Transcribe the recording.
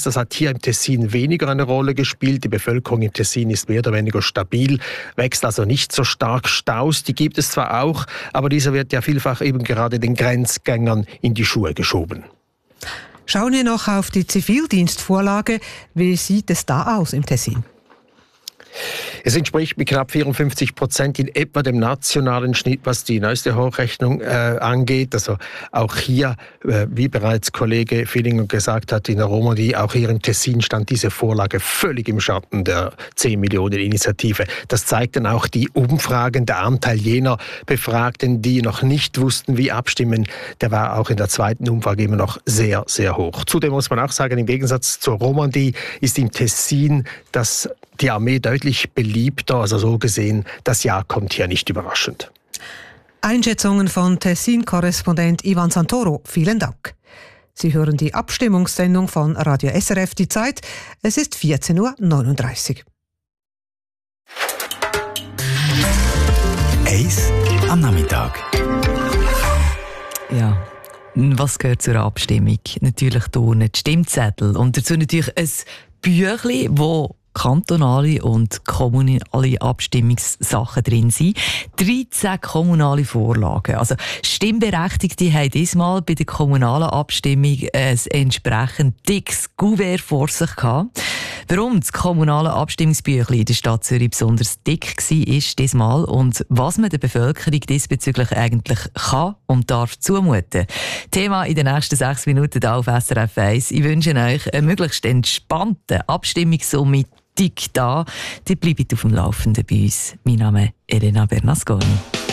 Das hat hier im Tessin weniger eine Rolle gespielt. Die Bevölkerung im Tessin ist mehr oder weniger stabil, wächst also nicht so stark. Staus, die gibt es zwar auch, aber dieser wird ja vielfach eben gerade den Grenzgängern in die Schuhe geschoben. Schauen wir noch auf die Zivildienstvorlage. Wie sieht es da aus im Tessin? Es entspricht mit knapp 54% in etwa dem nationalen Schnitt, was die neueste Hochrechnung angeht. Also auch hier, wie bereits Kollege Villinger gesagt hat, in der Romandie, auch hier im Tessin stand diese Vorlage völlig im Schatten der 10 Millionen Initiative. Das zeigt dann auch die Umfragen. Der Anteil jener Befragten, die noch nicht wussten, wie abstimmen, der war auch in der zweiten Umfrage immer noch sehr, sehr hoch. Zudem muss man auch sagen, im Gegensatz zur Romandie ist im Tessin die Armee deutlich beliebter, also so gesehen, das Jahr kommt hier nicht überraschend. Einschätzungen von Tessin-Korrespondent Ivan Santoro. Vielen Dank. Sie hören die Abstimmungssendung von Radio SRF. Die Zeit, es ist 14.39 Uhr. Eis am Nachmittag. Ja, was gehört zur Abstimmung? Natürlich die Stimmzettel und dazu natürlich ein Büchlein, wo kantonale und kommunale Abstimmungssachen drin sind. 13 kommunale Vorlagen. Also Stimmberechtigte haben diesmal bei der kommunalen Abstimmung ein entsprechend dickes Kuvert vor sich gehabt. Warum das kommunale Abstimmungsbüchlein in der Stadt Zürich besonders dick war, ist diesmal und was man der Bevölkerung diesbezüglich eigentlich kann und darf zumuten. Thema in den nächsten 6 Minuten hier auf SRF 1. Ich wünsche euch einen möglichst entspannten Abstimmungssonntag da. Die bleibt auf dem Laufenden bei uns. Mein Name ist Elena Bernasconi.